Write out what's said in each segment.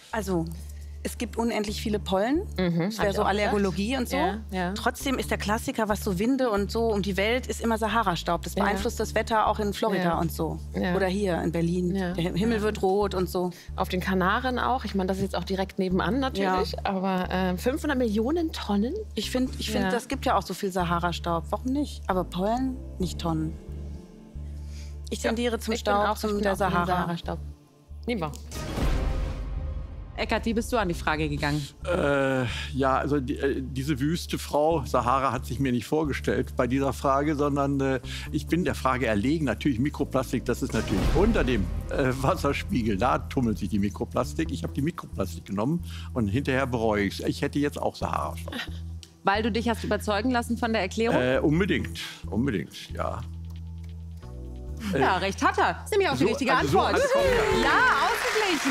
Also, es gibt unendlich viele Pollen. Das wäre so Allergologie und so. Ja. Trotzdem ist der Klassiker, was so Winde und so um die Welt, ist immer Sahara-Staub. Das beeinflusst das Wetter auch in Florida und so. Ja. Oder hier in Berlin. Ja. Der Himmel wird rot und so. Auf den Kanaren auch. Ich meine, das ist jetzt auch direkt nebenan natürlich. Ja. Aber 500 Millionen Tonnen? Ich finde, das gibt ja auch so viel Sahara-Staub. Warum nicht? Aber Pollen, nicht Tonnen. Ich tendiere zum Staub, zum der Sahara. Sahara-Staub. Nehmen wir. Eckart, wie bist du an die Frage gegangen? Ja, also diese wüste Frau Sahara hat sich mir nicht vorgestellt bei dieser Frage, sondern ich bin der Frage erlegen. Natürlich Mikroplastik, das ist natürlich unter dem Wasserspiegel. Da tummelt sich die Mikroplastik. Ich habe die Mikroplastik genommen und hinterher bereue ich es. Ich hätte jetzt auch Sahara-Staub. Weil du dich hast überzeugen lassen von der Erklärung? Unbedingt, ja. Ja, recht hat er. Das ist nämlich auch die richtige Antwort. Ja, ausgeglichen.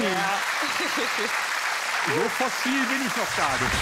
So fossil bin ich noch gar nicht.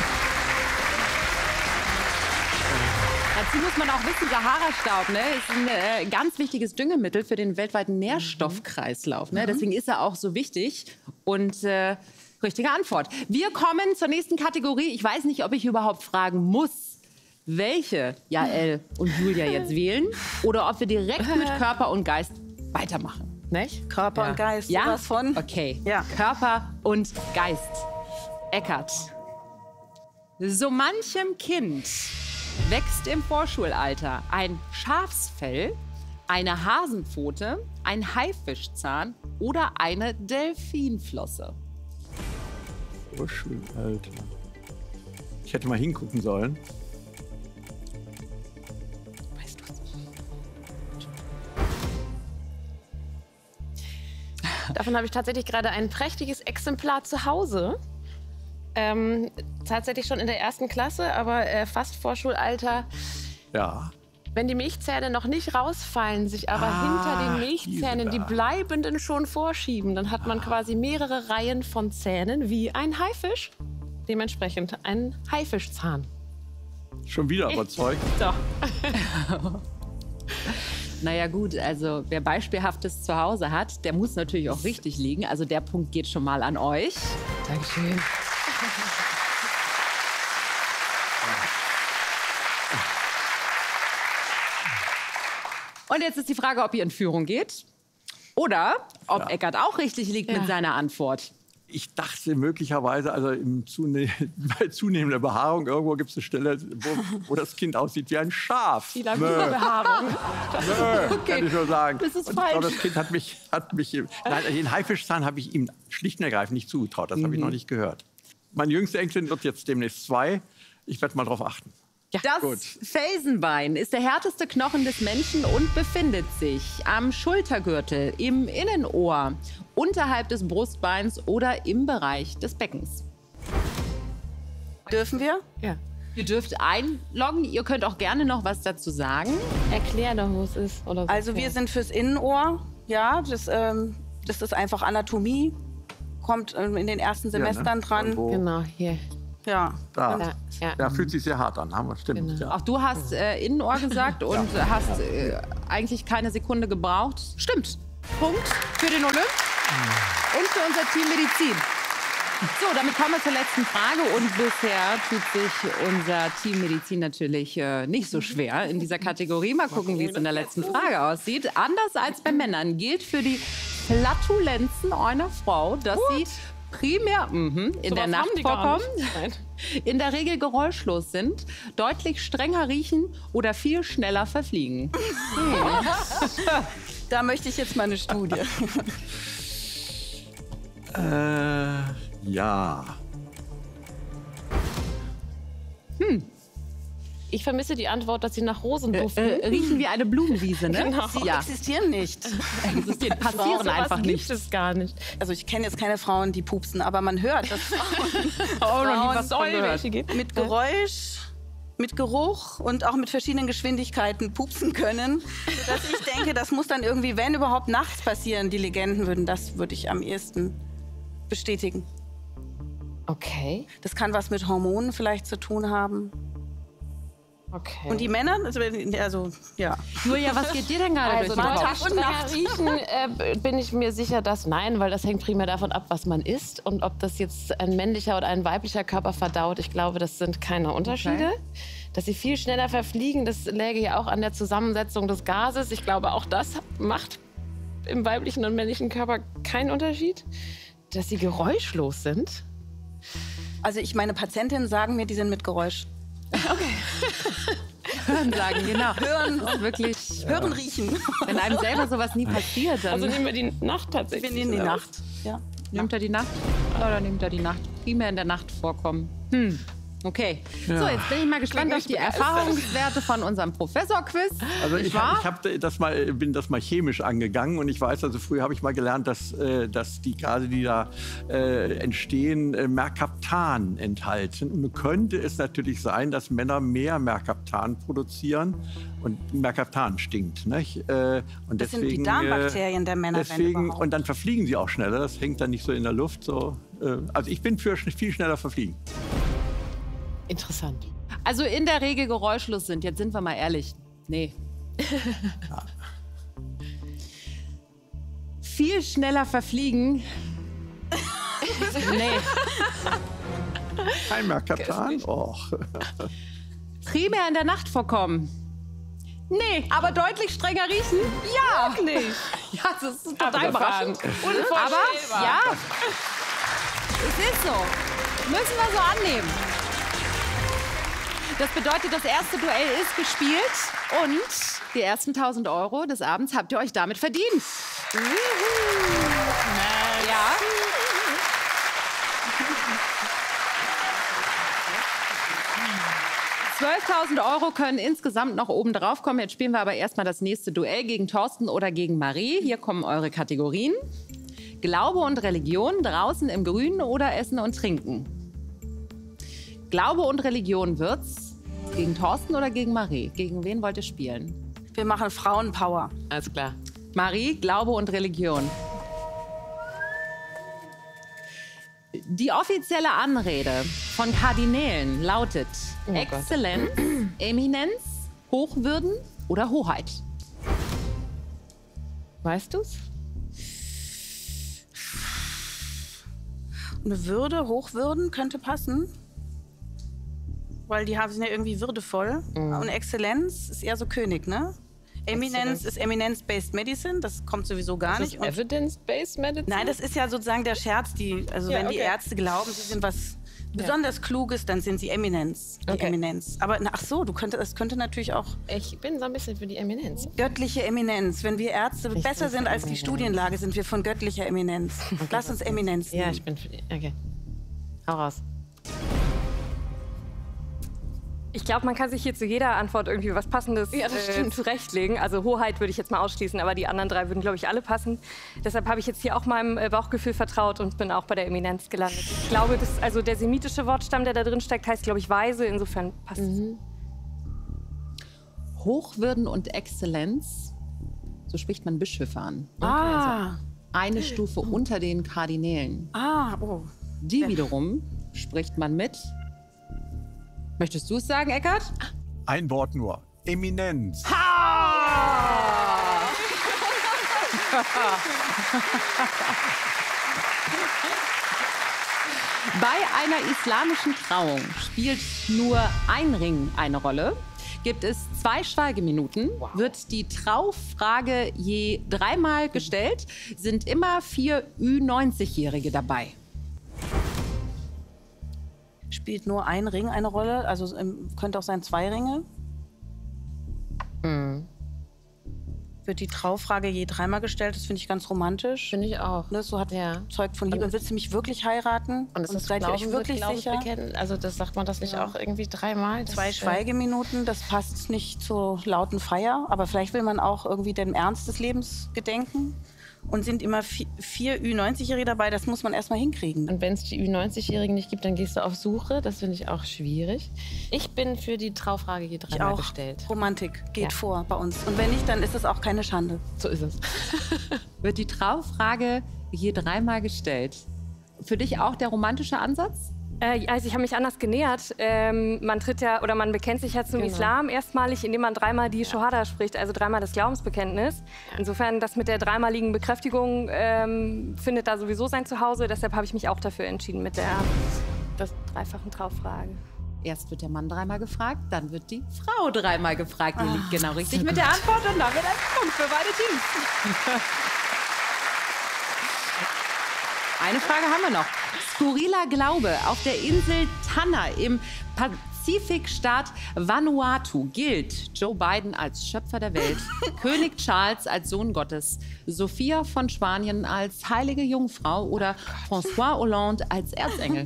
Dazu muss man auch wissen, Sahara-Staub, ne, ist ein ganz wichtiges Düngemittel für den weltweiten Nährstoffkreislauf. Ne? Deswegen ist er auch so wichtig. Und richtige Antwort. Wir kommen zur nächsten Kategorie. Ich weiß nicht, ob ich überhaupt fragen muss, welche Jael und Julia jetzt wählen oder ob wir direkt mit Körper und Geist weitermachen. Nicht? Körper und Geist, Ja? sowas von. Okay. Ja. Körper und Geist. Eckart. So manchem Kind wächst im Vorschulalter ein Schafsfell, eine Hasenpfote, ein Haifischzahn oder eine Delfinflosse. Vorschulalter. Ich hätte mal hingucken sollen. Davon habe ich tatsächlich gerade ein prächtiges Exemplar zu Hause. Tatsächlich schon in der 1. Klasse, aber fast Vorschulalter. Ja. Wenn die Milchzähne noch nicht rausfallen, sich aber hinter den Milchzähnen die bleibenden schon vorschieben, dann hat man quasi mehrere Reihen von Zähnen wie ein Haifisch. Dementsprechend ein Haifischzahn. Schon wieder überzeugt. Doch. Naja gut, also wer Beispielhaftes zu Hause hat, der muss natürlich auch richtig liegen. Also der Punkt geht schon mal an euch. Dankeschön. Und jetzt ist die Frage, ob ihr in Führung geht oder ob Eckart auch richtig liegt mit seiner Antwort. Ich dachte möglicherweise, also bei zunehmender Behaarung, irgendwo gibt es eine Stelle, wo das Kind aussieht wie ein Schaf. Die Behaarung. Kann ich nur sagen. Das ist und falsch. Das Kind hat mich nein, den Haifischzahn habe ich ihm schlicht und ergreifend nicht zugetraut. Das habe ich noch nicht gehört. Meine jüngste Enkelin wird jetzt demnächst 2. Ich werde mal drauf achten. Das Felsenbein ist der härteste Knochen des Menschen und befindet sich am Schultergürtel, im Innenohr, unterhalb des Brustbeins oder im Bereich des Beckens. Dürfen wir? Ja. Ihr dürft einloggen, ihr könnt auch gerne noch was dazu sagen. Erklär doch, wo es ist. Oder so. Also wir sind fürs Innenohr. Ja, das ist einfach Anatomie. Kommt in den ersten Semestern dran. Irgendwo. Genau, hier. Ja. Da. Ja. Ja, fühlt sich sehr hart an. Haben wir, stimmt. Genau. Ja. Auch du hast Innenohr gesagt und hast eigentlich keine Sekunde gebraucht. Stimmt. Punkt für den Olymp und für unser Team Medizin. So, damit kommen wir zur letzten Frage. Und bisher tut sich unser Team Medizin natürlich nicht so schwer in dieser Kategorie. Mal gucken, wie es in der letzten Frage aussieht. Anders als bei Männern gilt für die Flatulenzen einer Frau, dass sie primär in der Nacht vorkommen, in der Regel geräuschlos sind, deutlich strenger riechen oder viel schneller verfliegen. Da möchte ich jetzt mal eine Studie. Ja. Ich vermisse die Antwort, dass sie nach Rosen duften. Riechen wie eine Blumenwiese, ne? Genau. Sie Ja, existieren nicht. existieren, passieren Sowas einfach gibt nicht. es gar nicht. Also ich kenne jetzt keine Frauen, die pupsen, aber man hört, dass Oh, noch nie was Soll von gehört. welche gibt. mit Geräusch, mit Geruch und auch mit verschiedenen Geschwindigkeiten pupsen können. Sodass ich denke, das muss dann irgendwie, wenn überhaupt, nachts passieren. Die Legenden würde ich am ehesten bestätigen. Okay. Das kann was mit Hormonen vielleicht zu tun haben. Okay. Und die Männer, also ja. Julia, was geht dir denn gerade Also durch den nach Kopf? strenger riechen bin ich mir sicher, dass nein, weil das hängt primär davon ab, was man isst und ob das jetzt ein männlicher oder ein weiblicher Körper verdaut. Ich glaube, das sind keine Unterschiede. Okay. Dass sie viel schneller verfliegen, das läge ja auch an der Zusammensetzung des Gases. Ich glaube, auch das macht im weiblichen und männlichen Körper keinen Unterschied. Dass sie geräuschlos sind. Also meine Patientinnen sagen mir, die sind mit Geräusch. Hören sagen, genau. Hören, Das ist wirklich, hören, riechen. wenn einem selber sowas nie passiert, dann Also nehmen wir die Nacht tatsächlich. Wir nehmen die raus. Nacht. Ja. nimmt er die Nacht oder nimmt er die Nacht? Primär in der Nacht vorkommen. Okay. So, jetzt bin ich mal gespannt auf die Erfahrungswerte von unserem Professor-Quiz. Also ich wahr? bin das mal chemisch angegangen und ich weiß, also früher habe ich mal gelernt, dass die Gase, die da entstehen, Mercaptan enthalten. Und nun könnte es natürlich sein, dass Männer mehr Mercaptan produzieren und Mercaptan stinkt. Nicht? Und Das deswegen, sind die Darmbakterien der Männer, wenn deswegen, überhaupt. und dann verfliegen sie auch schneller. Das hängt dann nicht so in der Luft. So. Also ich bin für viel schneller verfliegen. Interessant. Also in der Regel geräuschlos sind. Jetzt sind wir mal ehrlich. Nee. Viel schneller verfliegen. Nee. Kein Mercaptan? Och. Primär in der Nacht vorkommen. Nee, aber deutlich strenger riechen? Ja! Wirklich? Ja, das ist total überraschend. Unvorstellbar. Aber ja, es ist so. Müssen wir so annehmen. Das bedeutet, das erste Duell ist gespielt und die ersten 1.000 € des Abends habt ihr euch damit verdient. Ja. €12.000 können insgesamt noch oben drauf kommen. Jetzt spielen wir aber erstmal das nächste Duell gegen Thorsten oder gegen Marie. Hier kommen eure Kategorien. Glaube und Religion, draußen im Grünen oder Essen und Trinken. Glaube und Religion wird's. Gegen Thorsten oder gegen Marie? Gegen wen wollt ihr spielen? Wir machen Frauenpower. Alles klar. Marie, Glaube und Religion. Die offizielle Anrede von Kardinälen lautet Oh Gott. Exzellenz, Eminenz, Hochwürden oder Hoheit. Weißt du's? Eine Würde, Hochwürden könnte passen. Weil die sind ja irgendwie würdevoll. Und Exzellenz ist eher so König, ne? Eminenz ist Eminence-Based Medicine, das kommt sowieso gar Das nicht. ist Und Evidence-Based Medicine? nein, das ist ja sozusagen der Scherz, Ja, wenn die okay. Ärzte glauben, sie sind was besonders Kluges, dann sind sie Eminenz, die Okay. Eminenz. Aber ach so, das könnte natürlich auch Ich bin so ein bisschen für die Eminenz. göttliche Eminenz. Wenn wir Ärzte besser sind als die Studienlage, sind wir von göttlicher Eminenz. Lass uns Eminenz Ja, nehmen. ich bin für die. Okay. Hau raus. Ich glaube, man kann sich hier zu jeder Antwort irgendwie was Passendes Ja, das stimmt. zurechtlegen. Also Hoheit würde ich jetzt mal ausschließen, aber die anderen drei würden, glaube ich, alle passen. Deshalb habe ich jetzt hier auch meinem Bauchgefühl vertraut und bin auch bei der Eminenz gelandet. Ich glaube, also der semitische Wortstamm, der da drin steckt, heißt, glaube ich, weise. Insofern passt es. Hochwürden und Exzellenz, so spricht man Bischöfe an. Ah, Eine Stufe unter den Kardinälen. oh. Die wiederum spricht man mit. Möchtest du es sagen, Eckart? Ein Wort nur. Eminenz. Bei einer islamischen Trauung spielt nur ein Ring eine Rolle. Gibt es 2 Schweigeminuten, wird die Traufrage je 3-mal gestellt, sind immer 4 Ü90-Jährige dabei. Spielt nur ein Ring eine Rolle? Also könnte auch sein 2 Ringe? Wird die Traufrage je 3-mal gestellt? Das finde ich ganz romantisch. Finde ich auch. Ne, so hat Ja. Zeugt von Liebe. Und willst du mich wirklich heiraten? Und ist das seid ihr euch Glauben wirklich wird sicher? bekennen? Also das sagt man das nicht auch irgendwie 3-mal? Das 2 ist, Schweigeminuten, das passt nicht zur lauten Feier. Aber vielleicht will man auch irgendwie dem Ernst des Lebens gedenken. Und sind immer 4 Ü90-Jährige dabei. Das muss man erstmal hinkriegen. Und wenn es die Ü90-Jährigen nicht gibt, dann gehst du auf Suche. Das finde ich auch schwierig. Ich bin für die Traufrage je 3-mal auch. gestellt. Romantik geht Ja. vor bei uns. Und wenn nicht, dann ist es auch keine Schande. So ist es. Wird die Traufrage je 3-mal gestellt. Für dich auch der romantische Ansatz? Also ich habe mich anders genähert. Man tritt ja oder man bekennt sich ja zum Islam erstmalig, indem man dreimal die Shahada spricht, also dreimal das Glaubensbekenntnis. Insofern, das mit der dreimaligen Bekräftigung findet da sowieso sein Zuhause. Deshalb habe ich mich auch dafür entschieden mit der dreifachen Trauffrage. Erst wird der Mann dreimal gefragt, dann wird die Frau dreimal gefragt. Die liegt genau richtig mit der Antwort und damit ein Punkt für beide Teams. Eine Frage haben wir noch. Skurriler Glaube. Auf der Insel Tanna im Pazifikstaat Vanuatu gilt Joe Biden als Schöpfer der Welt, König Charles als Sohn Gottes, Sophia von Spanien als heilige Jungfrau oder François Hollande als Erzengel.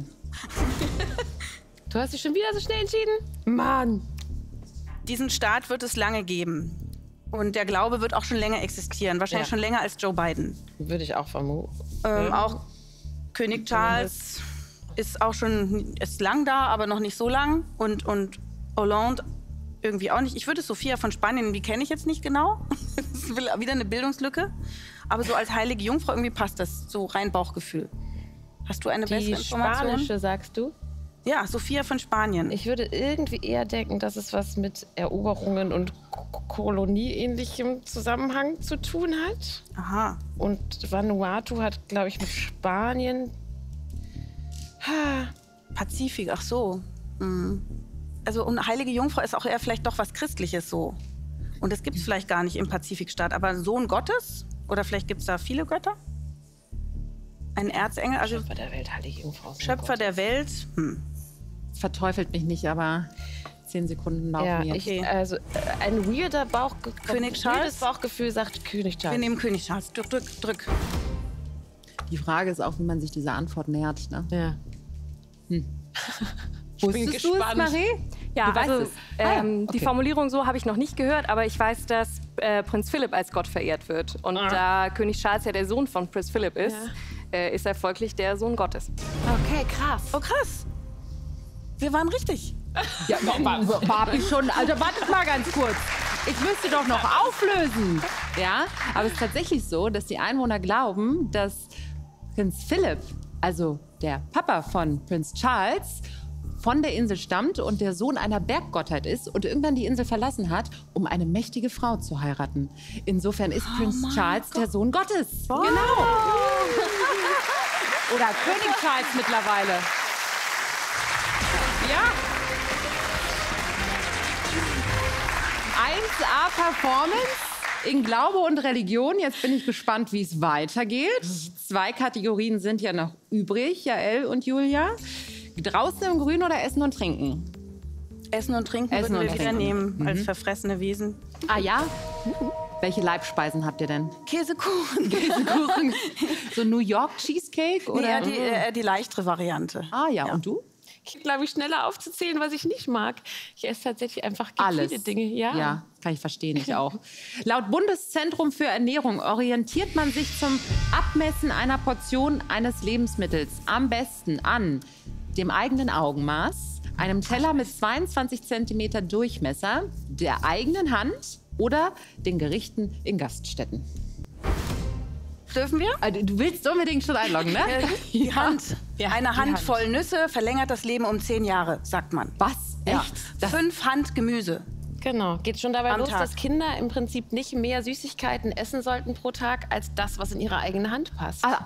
Du hast dich schon wieder so schnell entschieden? Mann. Diesen Staat wird es lange geben. Und der Glaube wird auch schon länger existieren. Wahrscheinlich schon länger als Joe Biden. Würde ich auch vermuten. Auch König Charles ist auch schon ist lang da, aber noch nicht so lang. Und Hollande irgendwie auch nicht. Ich würde Sophia von Spanien, die kenne ich jetzt nicht genau. Das ist wieder eine Bildungslücke. Aber so als heilige Jungfrau irgendwie passt das. So rein Bauchgefühl. Hast du eine bessere Information? Die spanische, sagst du? Ja, Sophia von Spanien. Ich würde irgendwie eher denken, dass es was mit Eroberungen und Kolonie-ähnlichem Zusammenhang zu tun hat. Aha. Und Vanuatu hat, glaube ich, mit Spanien... Pazifik, ach so. Also und heilige Jungfrau ist auch eher vielleicht doch was Christliches so. Und das gibt es vielleicht gar nicht im Pazifikstaat. Aber Sohn Gottes? Oder vielleicht gibt es da viele Götter? Ein Erzengel? Also Schöpfer der Welt, heilige Jungfrau. Schöpfer der Welt? Verteufelt mich nicht, aber 10 Sekunden laufen jetzt. Also ein weirder Bauchgefühl sagt König Charles. Wir nehmen König Charles. Drück. Die Frage ist auch, wie man sich dieser Antwort nähert. Ne? Ja. Wusstest du es, Marie? Ja, du weißt also es. die Formulierung so habe ich noch nicht gehört, aber ich weiß, dass Prinz Philipp als Gott verehrt wird. Und da König Charles ja der Sohn von Prinz Philipp ist, ist er folglich der Sohn Gottes. Okay, krass. Oh, krass. Wir waren richtig. Ja, war ich schon. Also wartet mal ganz kurz. Ich müsste doch noch auflösen. Ja, aber es ist tatsächlich so, dass die Einwohner glauben, dass Prinz Philipp, also der Papa von Prinz Charles, von der Insel stammt und der Sohn einer Berggottheit ist und irgendwann die Insel verlassen hat, um eine mächtige Frau zu heiraten. Insofern ist Prinz Charles der Sohn Gottes. Oh. Genau. Oder König Charles mittlerweile. Ja. 1A Performance in Glaube und Religion. Jetzt bin ich gespannt, wie es weitergeht. 2 Kategorien sind ja noch übrig, Jael und Julia. Draußen im Grün oder Essen und Trinken? Essen und Trinken würden wir wieder nehmen als verfressene Wesen. Ah ja? Welche Leibspeisen habt ihr denn? Käsekuchen. Käsekuchen. So New York Cheesecake? Oder? Nee, die leichtere Variante. Ah ja, und du? Ich glaube, ich schneller aufzuzählen, was ich nicht mag. Ich esse tatsächlich einfach viele Dinge. Ja, kann ich verstehen, ich auch. Laut Bundeszentrum für Ernährung orientiert man sich zum Abmessen einer Portion eines Lebensmittels am besten an dem eigenen Augenmaß, einem Teller mit 22 cm Durchmesser, der eigenen Hand oder den Gerichten in Gaststätten. Dürfen wir? Du willst unbedingt schon einloggen, ne? Die Hand. Eine Handvoll Nüsse verlängert das Leben um 10 Jahre, sagt man. Was? Echt? Ja. 5 Hand Gemüse. Genau. Geht schon dabei Am los, Tag. dass Kinder im Prinzip nicht mehr Süßigkeiten essen sollten pro Tag, als das, was in ihre eigene Hand passt.